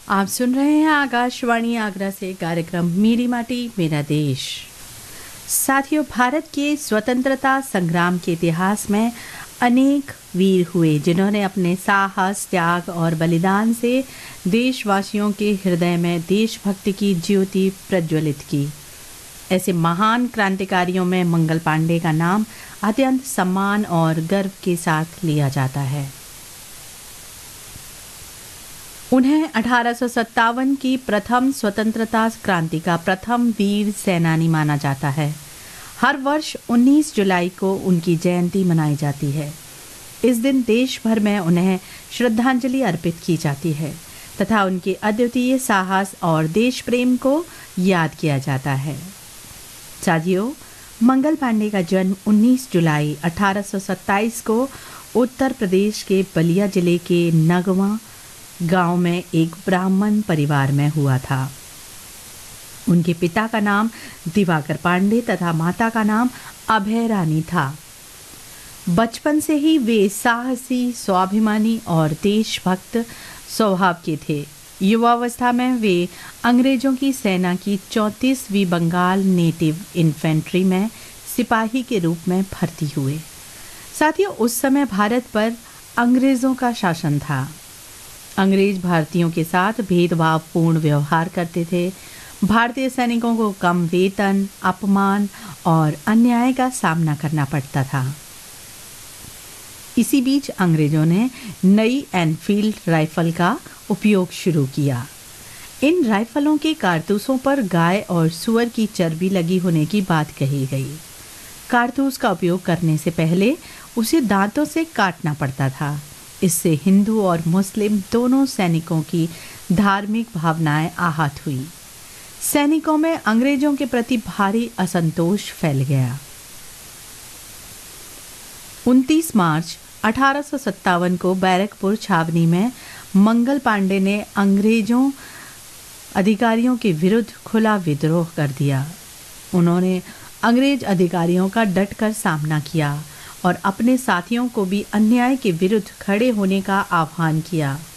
आप सुन रहे हैं आकाशवाणी आगरा से कार्यक्रम मेरी माटी मेरा देश। साथियों, भारत के स्वतंत्रता संग्राम के इतिहास में अनेक वीर हुए जिन्होंने अपने साहस, त्याग और बलिदान से देशवासियों के हृदय में देशभक्ति की ज्योति प्रज्वलित की। ऐसे महान क्रांतिकारियों में मंगल पांडे का नाम अत्यंत सम्मान और गर्व के साथ लिया जाता है। उन्हें 1857 की प्रथम स्वतंत्रता क्रांति का प्रथम वीर सेनानी माना जाता है। हर वर्ष 19 जुलाई को उनकी जयंती मनाई जाती है। इस दिन देश भर में उन्हें श्रद्धांजलि अर्पित की जाती है तथा उनके अद्वितीय साहस और देश प्रेम को याद किया जाता है। साथियों, मंगल पांडे का जन्म 19 जुलाई 1827 को उत्तर प्रदेश के बलिया जिले के नगवा गांव में एक ब्राह्मण परिवार में हुआ था। उनके पिता का नाम दिवाकर पांडे तथा माता का नाम अभय रानी था। बचपन से ही वे साहसी, स्वाभिमानी और देशभक्त स्वभाव के थे। युवावस्था में वे अंग्रेजों की सेना की 34वीं बंगाल नेटिव इन्फेंट्री में सिपाही के रूप में भर्ती हुए। साथियों, उस समय भारत पर अंग्रेजों का शासन था। अंग्रेज भारतीयों के साथ भेदभावपूर्ण व्यवहार करते थे। भारतीय सैनिकों को कम वेतन, अपमान और अन्याय का सामना करना पड़ता था। इसी बीच अंग्रेजों ने नई एनफील्ड राइफल का उपयोग शुरू किया। इन राइफलों के कारतूसों पर गाय और सुअर की चर्बी लगी होने की बात कही गई। कारतूस का उपयोग करने से पहले उसे दांतों से काटना पड़ता था। इससे हिंदू और मुस्लिम दोनों सैनिकों की धार्मिक भावनाएं आहत हुई। सैनिकों में अंग्रेजों के प्रति भारी असंतोष फैल गया। 29 मार्च 1857 को बैरकपुर छावनी में मंगल पांडे ने अंग्रेजों अधिकारियों के विरुद्ध खुला विद्रोह कर दिया। उन्होंने अंग्रेज अधिकारियों का डटकर सामना किया और अपने साथियों को भी अन्याय के विरुद्ध खड़े होने का आह्वान किया।